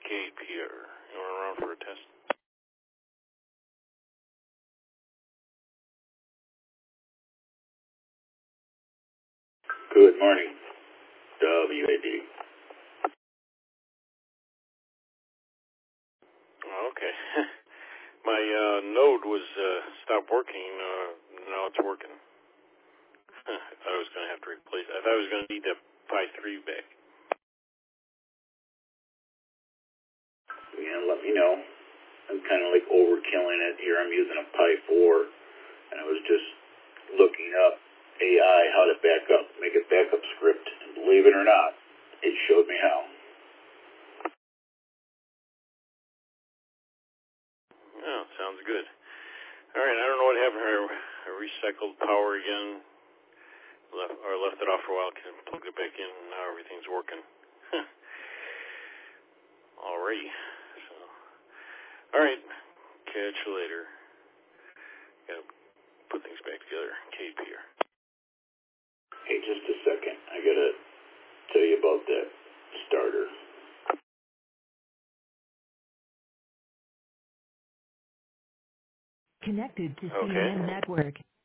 KPR. You want to run for a test? Good morning, WAD. Okay. My node was stopped working. Now it's working. I thought I was going to have to replace it. I thought I was going to need that Pi 3 back. Yeah, let me know. I'm kind of like overkilling it here. I'm using a Pi 4, and I was just looking up AI how to make a backup script. And believe it or not, it showed me how. Oh, sounds good. All right, I don't know what happened here. I recycled power again. Left it off for a while. Plugged it back in, and now everything's working. Alrighty. So, all right. Catch you later. Gotta put things back together. KPR. Hey, just a second. I gotta tell you about that starter. Connected to Okay. CNN Network.